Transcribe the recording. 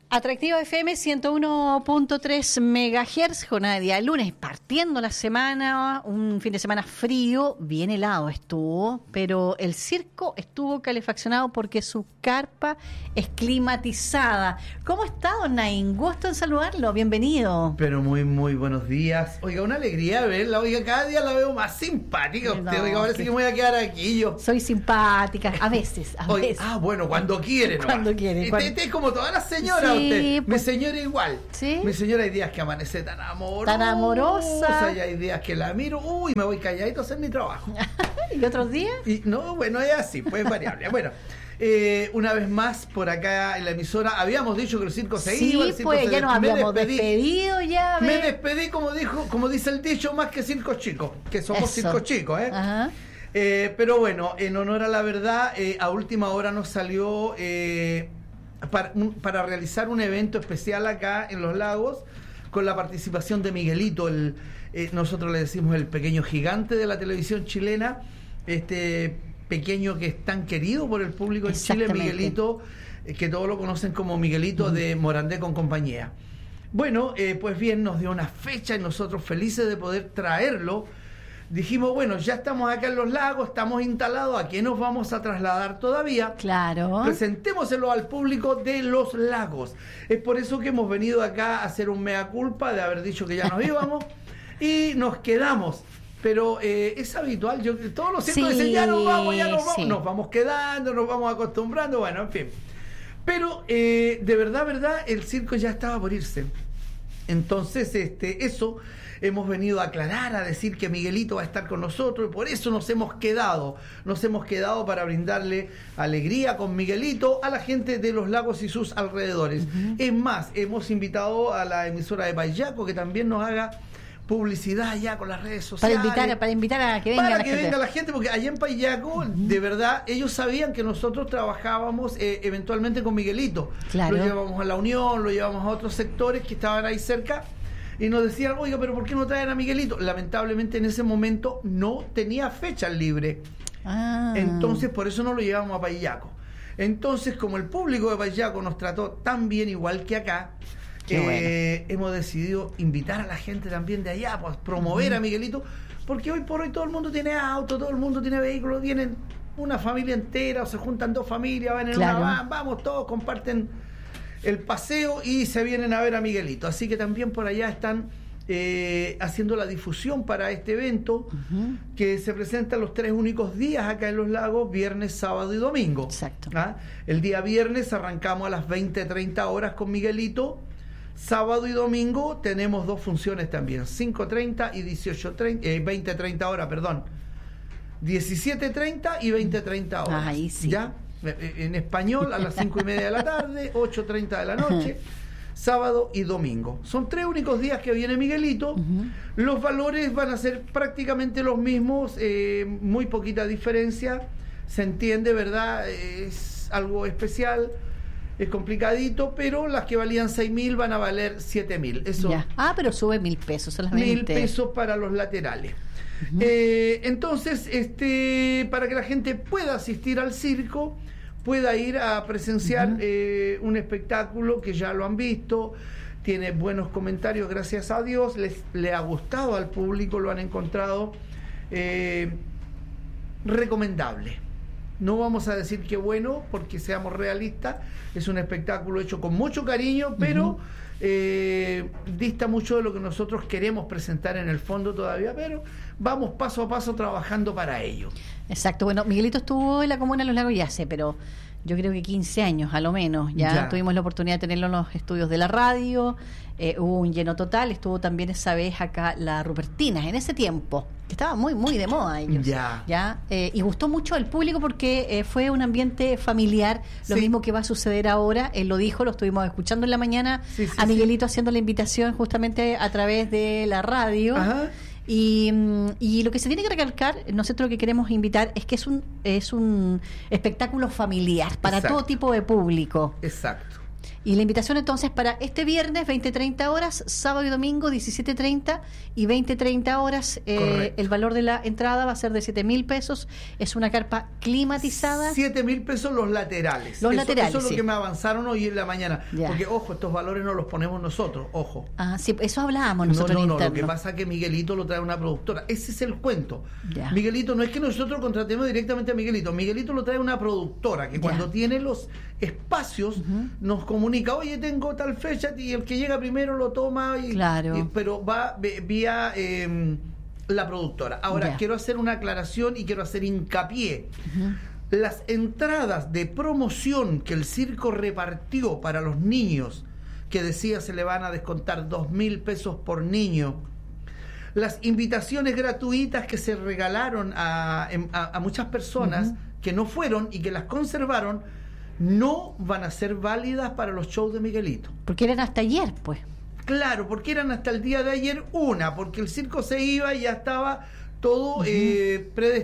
Atractiva FM 101.3 MHz, jornada de día lunes, partiendo la semana, un fin de semana frío, bien helado estuvo, pero el circo estuvo calefaccionado porque su carpa es climatizada. ¿Cómo está, don Naín? Gusto en saludarlo, bienvenido. Pero muy buenos días. Oiga, una alegría verla, oiga, cada día la veo más simpática usted, oiga, parece que me voy a quedar aquí yo. Soy simpática, a veces. Ah, bueno, cuando quiere, ¿no? Cuando quiere. Este es como todas las señoras, Sí, usted. pues, Mi señora igual. ¿sí? Mi señora hay días que amanece tan amorosa. Tan amorosa. Y hay días que la miro, me voy calladito a hacer mi trabajo. ¿Y otros días? Y no, bueno, es así, pues es variable. Bueno, una vez más por acá en la emisora habíamos dicho que el circo se iba. El circo pues ya nos habíamos despedido ya. Me despedí, como dice el dicho, más que circo chico, que somos circo chicos, ¿eh? Ajá. Pero bueno, en honor a la verdad, a última hora nos salió para realizar un evento especial acá en Los Lagos con la participación de Miguelito, nosotros le decimos el pequeño gigante de la televisión chilena, este pequeño que es tan querido por el público en Chile, Miguelito, que todos lo conocen como Miguelito de Morandé con compañía. Bueno, pues bien, nos dio una fecha y nosotros felices de poder traerlo. Dijimos, bueno, ya estamos acá en Los Lagos, estamos instalados, ¿a qué nos vamos a trasladar todavía? Claro. Presentémoselo al público de Los Lagos. Es por eso que hemos venido acá a hacer un mea culpa de haber dicho que ya nos íbamos y nos quedamos. Pero es habitual, todos los circos dicen, ya nos vamos, sí. Nos vamos quedando, nos vamos acostumbrando, bueno, en fin. Pero de verdad, el circo ya estaba por irse. Entonces, eso hemos venido a aclarar, a decir que Miguelito va a estar con nosotros y por eso nos hemos quedado para brindarle alegría con Miguelito a la gente de Los Lagos y sus alrededores. Es más, hemos invitado a la emisora de Paillaco que también nos haga publicidad ya con las redes sociales. Para invitar a que venga la gente, porque allá en Paillaco, de verdad, ellos sabían que nosotros trabajábamos eventualmente con Miguelito. Claro. Lo llevamos a La Unión, lo llevamos a otros sectores que estaban ahí cerca y nos decían, oiga, pero ¿por qué no traen a Miguelito? Lamentablemente en ese momento no tenía fecha libre. Entonces por eso no lo llevamos a Paillaco. Entonces, como el público de Paillaco nos trató tan bien, igual que acá, hemos decidido invitar a la gente también de allá, pues promover a Miguelito, porque hoy por hoy todo el mundo tiene auto, todo el mundo tiene vehículo, tienen una familia entera, o se juntan dos familias, van en una van, vamos todos, comparten el paseo y se vienen a ver a Miguelito. Así que también por allá están haciendo la difusión para este evento que se presenta los 3 únicos días acá en Los Lagos, viernes, sábado y domingo. Exacto. El día viernes arrancamos a las 20:30 horas con Miguelito. Sábado y domingo tenemos 2 funciones también, 5:30 y 20:30 horas, perdón. 17:30 y 20:30 horas. Ahí sí. ¿Ya? En español a las 5:30 de la tarde, 8:30 de la noche, sábado y domingo. Son 3 únicos días que viene Miguelito. Los valores van a ser prácticamente los mismos, muy poquita diferencia. Se entiende, ¿verdad? Es algo especial. Es complicadito, pero las que valían 6.000 van a valer 7.000. Eso. Ya. pero sube 1.000 pesos solamente. 1.000 pesos para los laterales. Entonces, para que la gente pueda asistir al circo, pueda ir a presenciar un espectáculo que ya lo han visto, tiene buenos comentarios, gracias a Dios, le ha gustado al público, lo han encontrado recomendable. No vamos a decir que bueno, porque seamos realistas, es un espectáculo hecho con mucho cariño, pero dista mucho de lo que nosotros queremos presentar en el fondo todavía, pero vamos paso a paso trabajando para ello. Exacto, bueno, Miguelito estuvo en la Comuna de Los Lagos, ya sé, pero yo creo que 15 años a lo menos, ya tuvimos la oportunidad de tenerlo en los estudios de la radio, hubo un lleno total, estuvo también esa vez acá la Rupertina, en ese tiempo, que estaba muy de moda ellos, y gustó mucho al público porque fue un ambiente familiar, lo mismo que va a suceder ahora, él lo dijo, lo estuvimos escuchando en la mañana, a Miguelito haciendo la invitación justamente a través de la radio. Y lo que se tiene que recalcar, nosotros lo que queremos invitar es que es un espectáculo familiar para todo tipo de público. Exacto. Y la invitación entonces para este viernes 20-30 horas, sábado y domingo 17:30 y 20-30 horas. El valor de la entrada va a ser de 7.000 pesos. Es una carpa climatizada. 7.000 pesos los laterales. Eso es lo que me avanzaron hoy en la mañana. Ya. Porque, ojo, estos valores no los ponemos nosotros, ojo. Ah, sí, eso hablábamos nosotros. No, lo que pasa es que Miguelito lo trae una productora. Ese es el cuento. Ya. Miguelito, no es que nosotros contratemos directamente a Miguelito. Miguelito lo trae una productora que cuando tiene los espacios nos comunica, oye, tengo tal fecha, y el que llega primero lo toma, pero va vía la productora. Ahora, quiero hacer una aclaración y quiero hacer hincapié. Las entradas de promoción que el circo repartió para los niños, que decía se le van a descontar 2.000 pesos por niño, las invitaciones gratuitas que se regalaron a muchas personas que no fueron y que las conservaron, no van a ser válidas para los shows de Miguelito. Porque eran hasta ayer, pues. Claro, porque eran hasta el día de ayer porque el circo se iba y ya estaba todo predestinado